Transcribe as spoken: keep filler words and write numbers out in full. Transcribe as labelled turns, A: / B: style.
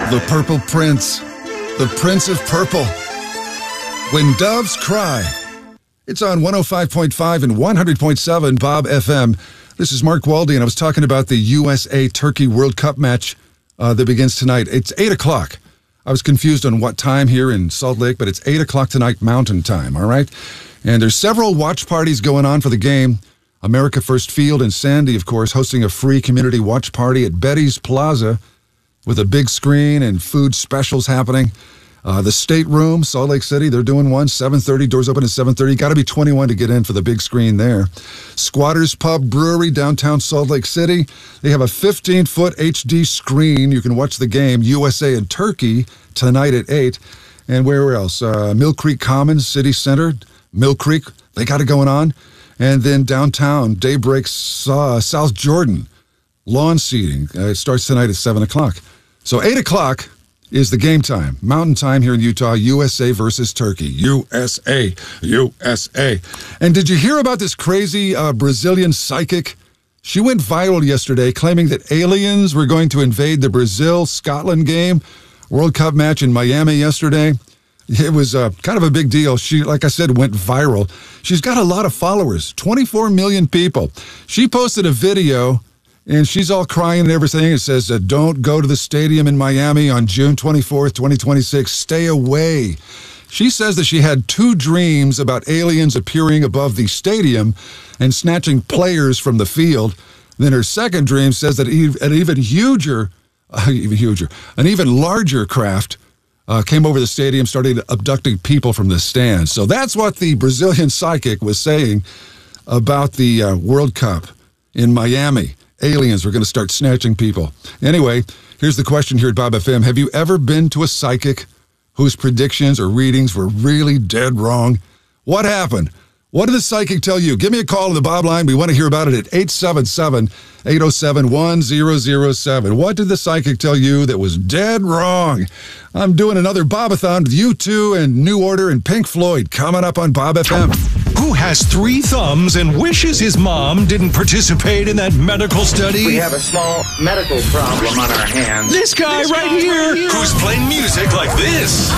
A: The Purple Prince. The Prince of Purple. When Doves Cry. It's on one oh five point five and one hundred point seven Bob F M. This is Mark Waldy, and I was talking about the U S A-Turkey World Cup match uh, that begins tonight. It's eight o'clock. I was confused on what time here in Salt Lake, but it's eight o'clock tonight Mountain Time, all right? And there's several watch parties going on for the game. America First Field and Sandy, of course, hosting a free community watch party at Betty's Plaza with a big screen and food specials happening. Uh, the State Room, Salt Lake City, they're doing one, seven thirty, doors open at seven thirty. Got to be twenty-one to get in for the big screen there. Squatters Pub Brewery, downtown Salt Lake City. They have a fifteen-foot H D screen. You can watch the game, U S A and Turkey, tonight at eight. And where else? Uh, Mill Creek Commons, City Center, Mill Creek, they got it going on. And then downtown, Daybreak, uh, South Jordan, lawn seating. Uh, it starts tonight at seven o'clock. So eight o'clock is the game time. Mountain Time here in Utah, U S A versus Turkey. U S A, U S A. And did you hear about this crazy uh, Brazilian psychic? She went viral yesterday claiming that aliens were going to invade the Brazil-Scotland game, World Cup match in Miami yesterday. It was uh, kind of a big deal. She, like I said, went viral. She's got a lot of followers, twenty-four million people. She posted a video, and she's all crying and everything. It says, uh, don't go to the stadium in Miami on June twenty-fourth, twenty twenty-six. Stay away. She says that she had two dreams about aliens appearing above the stadium and snatching players from the field. Then her second dream says that an even huger, uh, even huger, an even larger craft uh, came over the stadium, started abducting people from the stands. So that's what the Brazilian psychic was saying about the uh, World Cup in Miami. Aliens were going to start snatching people. Anyway, here's the question here at Bob F M. Have you ever been to a psychic whose predictions or readings were really dead wrong? What happened? What did the psychic tell you? Give me a call on the Bob line. We want to hear about it at eight seven seven, eight oh seven, one oh oh seven. What did the psychic tell you that was dead wrong? I'm doing another Bobathon with U two and New Order and Pink Floyd coming up on Bob F M.
B: Who has three thumbs and wishes his mom didn't participate in that medical study?
C: We have a small medical problem on our hands.
B: This guy,
C: this
B: right,
C: guy
B: here,
C: right here,
B: who's playing music like this.